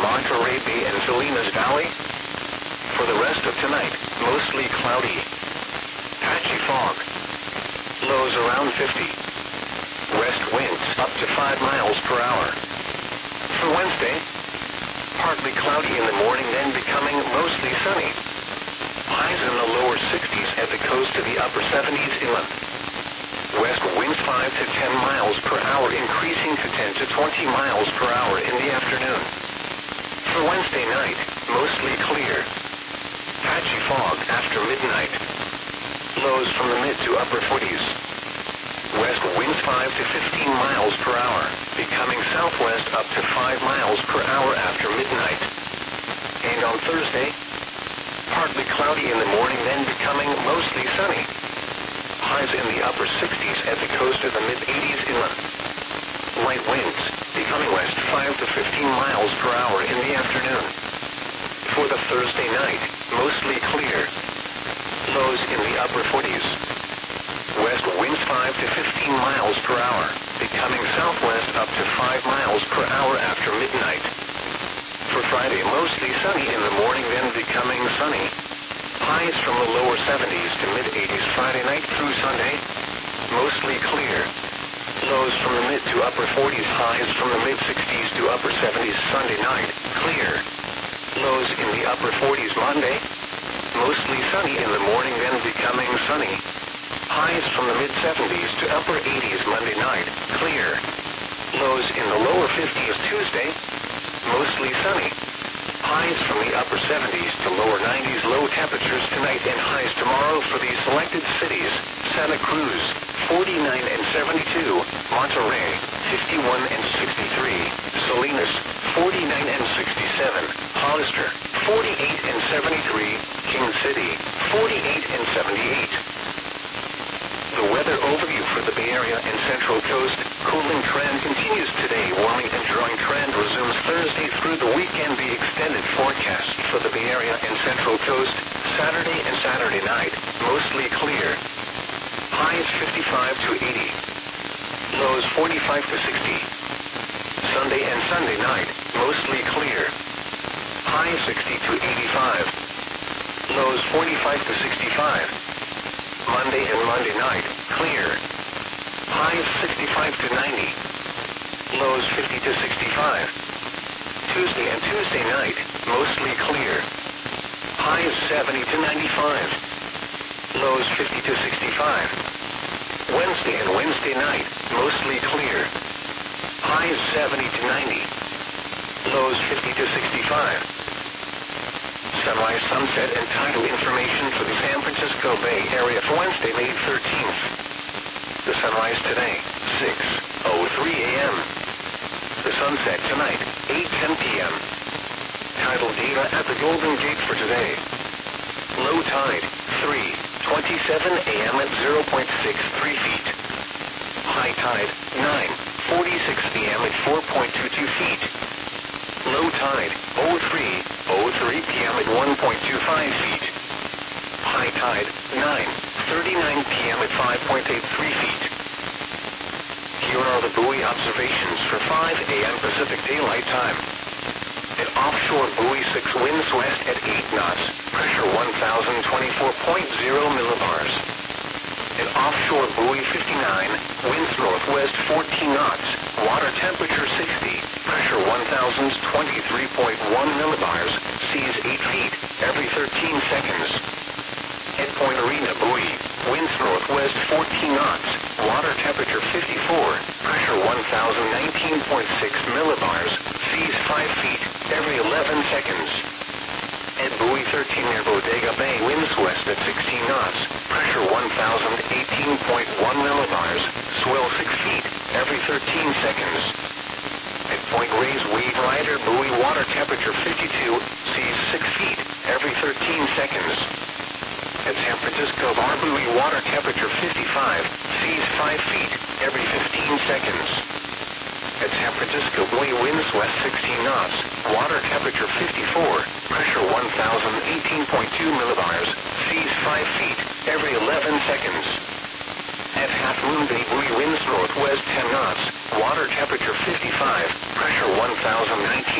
Monterey Bay and Salinas Valley. For the rest of tonight, mostly cloudy. Patchy fog. Lows around 50. West winds up to 5 miles per hour. For Wednesday, partly cloudy in the morning, then becoming mostly sunny. Highs in the lower 60s at the coast to the upper 70s inland. West winds 5 to 10 miles per hour, increasing to 10 to 20 miles per hour in the afternoon. For Wednesday night, mostly clear. Patchy fog after midnight. Lows from the mid to upper 40s. West winds 5 to 15 miles per hour, becoming southwest up to 5 miles per hour after midnight. And on Thursday, partly cloudy in the morning, then becoming mostly sunny. Highs in the upper 60s at the coast to the mid-80s inland. Light winds, becoming west 5 to 15 miles per hour in the afternoon. For the Thursday night, mostly clear. Lows in the upper 40s. West winds 5 to 15 miles per hour, becoming southwest up to 5 miles per hour after midnight. For Friday, mostly sunny in the morning, then becoming sunny. Highs from the lower 70s to mid-80s Friday night through Sunday. Mostly clear. Lows from the mid to upper 40s, highs from the mid-60s to upper 70s Sunday night. Clear. Lows in the upper 40s Monday. Mostly sunny in the morning, then becoming sunny. Highs from the mid-70s to upper 80s Monday night. Clear. Lows in the lower 50s Tuesday. Mostly sunny. Highs from the upper 70s to lower 90s. Low temperatures tonight and highs tomorrow for these selected cities: Santa Cruz, 49 and 72, Monterey, 51 and 63, Salinas, 49 and 67, Hollister, 48 and 73, King City, 48 and 78. The weather overview for the Bay Area and Central Coast. Cooling trend continues today. Warming and drying trend resumes Thursday through the weekend. The extended forecast for the Bay Area and Central Coast. Saturday and Saturday night, mostly clear. Highs 55 to 80. Lows 45 to 60. Sunday and Sunday night, mostly clear. Highs 60 to 85. Lows 45 to 65. Monday and Monday night, clear. Highs 65 to 90. Lows 50 to 65. Tuesday and Tuesday night, mostly clear. Highs 70 to 95. Lows 50 to 65. Wednesday and Wednesday night, mostly clear. Highs 70 to 90. Lows 50 to 65. Sunrise, sunset, and tidal information for the San Francisco Bay Area for Wednesday, May 13th. The sunrise today, 6:03 a.m. The sunset tonight, 8:10 p.m. Tidal data at the Golden Gate for today. Low tide, 3:27 a.m. at 0.63 feet. High tide, 9:46 p.m. at 4.22 feet. Low tide, 03:03 p.m. at 1.25 feet. High tide, 9:39 p.m. at 5.83 feet. Here are the buoy observations for 5 a.m. Pacific Daylight Time. At offshore buoy 6, winds west at 8 knots, pressure 1,024.0 millibars. At offshore buoy 59, winds northwest 14 knots, water temperature 60, pressure 1,023.1 millibars, seas 8 feet every 13 seconds. At Point Arena buoy, winds northwest 14 knots, water temperature 54, pressure 1,019.6 millibars, seas 5 feet every 11 seconds. At buoy 13 near Bodega Bay, winds west at 16 knots, pressure 1,018.1 millibars, swell 6 feet every 13 seconds. At Point Reyes Wave Rider buoy, water temperature 52, seas 6 feet every 13 seconds. At San Francisco Bar buoy, water temperature 55, seas 5 feet every 15 seconds. At San Francisco buoy, winds west 16 knots, water temperature 54, pressure 1,018.2 millibars, seas 5 feet every 11 seconds. At Half Moon Bay buoy, winds northwest 10 knots, water temperature 55, pressure 1,019